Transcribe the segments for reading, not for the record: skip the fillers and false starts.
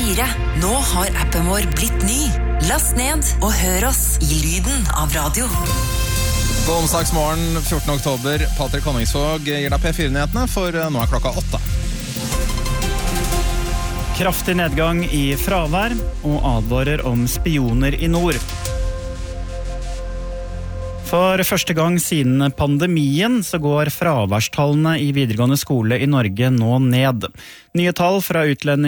P4. Nå har appen vår blitt ny. Last ned og hør oss i lyden av radio. God onsdagsmorgen, 14. oktober. Patrick Konningsvåg gir deg P4-nyhetene, for nå er klokka 8. Kraftig nedgang i fravær og advarer om spioner i nord. For første gang siden pandemien så går fraværstallene i videregående skole i Norge nå ned. Nye tall fra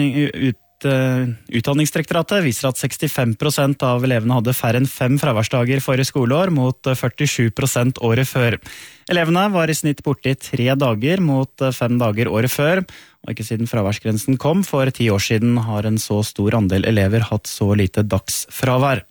Utdanningsdirektoratet viser at 65% av elevene hadde færre enn 5 fraværsdager forrige skoleår, mot 47% året før. Elevene var i snitt borte i 3 dager mot 5 dager året før, og ikke siden fraværsgrensen kom for 10 år siden har en så stor andel elever hatt så lite dagsfravær.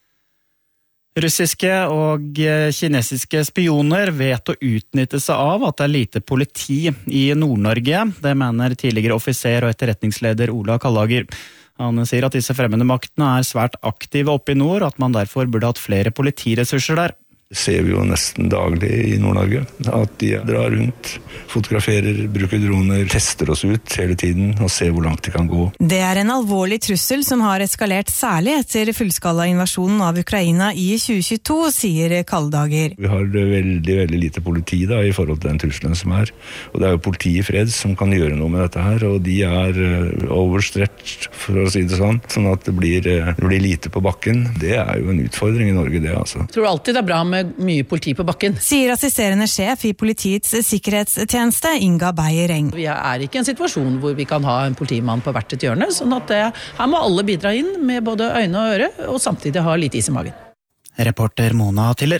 Russiske og kinesiske spioner vet å utnytte seg av at det er lite politi i Nord-Norge. Det mener tidligere offiser og etterretningsleder Ola Kallager. Han sier at disse fremmede maktene er svært aktive oppe i nord, og at man derfor burde hatt flere politiressurser der. Det ser vi jo nesten daglig i Nord-Norge, at de drar rundt, fotograferer, bruker droner, tester oss ut hele tiden og ser hvor langt de kan gå. Det er en alvorlig trussel som har eskalert særlig etter fullskala invasjonen av Ukraina i 2022, sier Kallager. Vi har veldig lite politi da, i forhold til den trusselen som er, og det er jo politi i fred som kan gjøre noe med dette her, og de er overstretched, for å si det sånn at det blir lite på bakken. Det er jo en utfordring i Norge, det altså. Jeg tror alltid det er bra med mye politi på bakken. Sier assisterende sjef i Politiets sikkerhetstjeneste, Inga Beyer-Eng. Vi er ikke i en situasjon hvor vi kan ha en politimann på hvert et hjørne, sånn at her må alle bidra inn med både øyne og øre, og samtidig ha litt is i magen. Reporter Mona Tiller.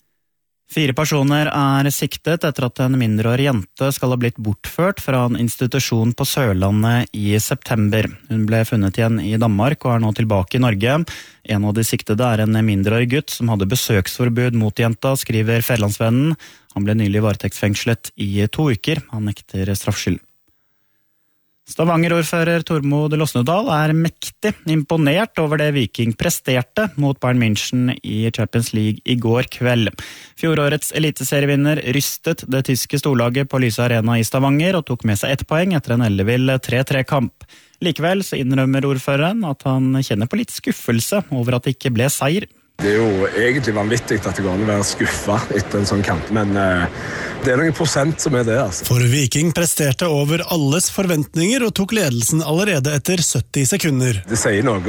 4 personer er siktet etter at en mindreårig jente skal ha blitt bortført fra en institusjon på Sørlandet i september. Hun ble funnet igjen i Danmark og er nå tilbake i Norge. En av de siktede er en mindreårig gutt som hadde besøksforbud mot jenta, skriver Fædrelandsvennen. Han ble nylig varetektsfengslet i 2 uker. Han nekter straffskyld. Stavanger-ordfører Tormod Losnedal er mektig imponert over det Viking presterte mot Bayern München i Champions League i går kveld. Fjorårets eliteserievinner rystet det tyske storlaget på Lyse Arena i Stavanger og tok med seg 1 poeng etter en ellevill 3-3-kamp. Likevel så innrømmer ordføreren at han kjenner på litt skuffelse over at det ikke ble seier. Det er jo egentlig vanvittig at det går an å være skuffet etter en sånn kamp, men det er noen prosent som er det, altså. For Viking presterte over alles forventninger og tok ledelsen allerede etter 70 sekunder. Det sier noe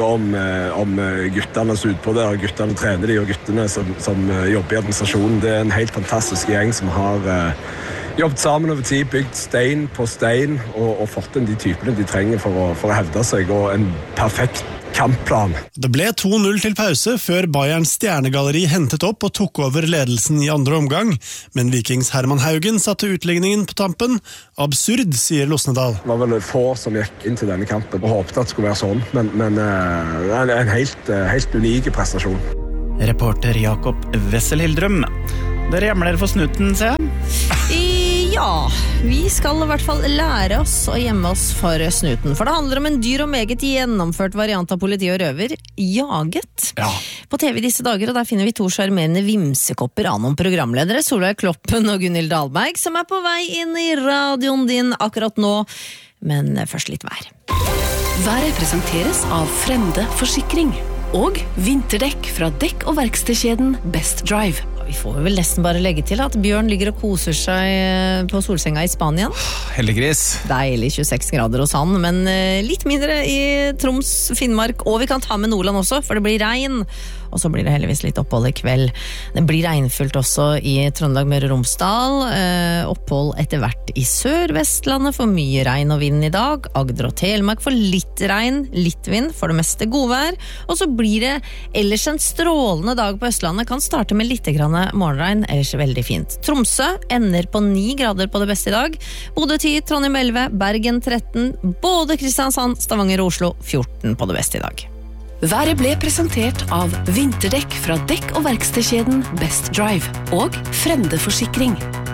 om guttene som er ute på det, og guttene trener de, og guttene som jobber i administrasjonen. Det er en helt fantastisk gjeng som har jobbet sammen over tid, bygd stein på stein, og fått inn de typene de trenger for å hevde seg, og en perfekt kampplan. Det ble 2-0 til pause før Bayerns stjernegalleri hentet opp og tok over ledelsen i andre omgang, men Vikings Herman Haugen satte utligningen på tampen. Absurd, sier Losnedal. Det var vel få som gikk inn til denne kampen og håpet at det skulle være sånn, men det er en helt unik prestasjon. Reporter Jakob Wessel-Hildrum. Dere gjemmer dere for snuten, ser jeg? Ja, vi skal i hvert fall lære oss å gjemme oss for snuten. For det handler om en dyr og meget gjennomført variant av politi og røver, jaget. Ja. På TV disse dager, og der finner vi 2 charmerende vimsekopper av noen programledere, Solveig Kloppen og Gunhild Dahlberg, som er på vei inn i radioen din akkurat nå. Men først litt vær. Været presenteres av Frende Forsikring og vinterdekk fra dekk- og verkstedkjeden Best Drive. Vi får vel nesten bare legge til at Bjørn ligger og koser seg på solsenga i Spanien. Heldiggris. Deilig 26 grader hos han, men litt mindre i Troms, Finnmark, og vi kan ta med Nordland også, for det blir regn. Og så blir det heldigvis litt opphold i kveld. Det blir regnfullt også i Trøndelag, Møre og Romsdal. Opphold etter hvert i Sør-Vestlandet for mye regn og vind i dag. Agder og Telemark for litt regn, litt vind, for det meste godvær. Og så blir det ellers en strålende dag på Østlandet. Kan starte med litt grann morgenregn, ellers veldig fint. Tromsø ender på 9 grader på det beste i dag. Bodø 10, Trondheim 11, Bergen 13, både Kristiansand, Stavanger og Oslo 14 på det beste i dag. Været ble presentert av vinterdekk fra dekk- og verkstedkjeden Best Drive og Frende Forsikring.